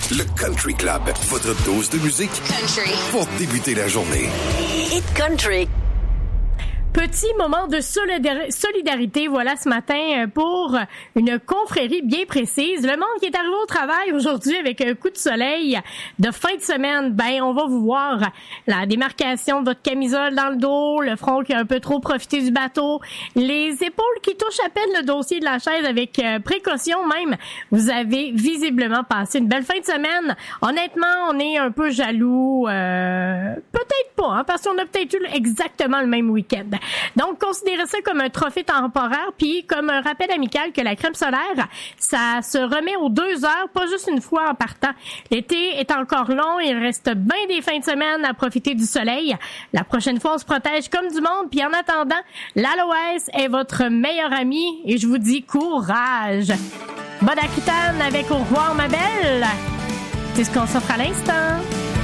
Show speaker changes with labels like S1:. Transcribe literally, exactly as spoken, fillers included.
S1: Le Country Club, votre dose de musique
S2: Country
S1: pour débuter la journée.
S2: Hit Country.
S3: Petit moment de solidar- solidarité, voilà, ce matin, pour une confrérie bien précise. Le monde qui est arrivé au travail aujourd'hui avec un coup de soleil de fin de semaine, ben, on va vous voir la démarcation de votre camisole dans le dos, le front qui a un peu trop profité du bateau, les épaules qui touchent à peine le dossier de la chaise avec euh, précaution même. Vous avez visiblement passé une belle fin de semaine. Honnêtement, on est un peu jaloux, euh, peut-être pas, hein, parce qu'on a peut-être eu exactement le même week-end. Donc, considérez ça comme un trophée temporaire, puis comme un rappel amical que la crème solaire, ça se remet aux deux heures, pas juste une fois en partant. L'été est encore long, il reste bien des fins de semaine à profiter du soleil. La prochaine fois, on se protège comme du monde, puis en attendant, l'aloès est votre meilleur ami, et je vous dis courage! Bonne Aquitaine avec Au revoir, ma belle! C'est ce qu'on s'offre à l'instant.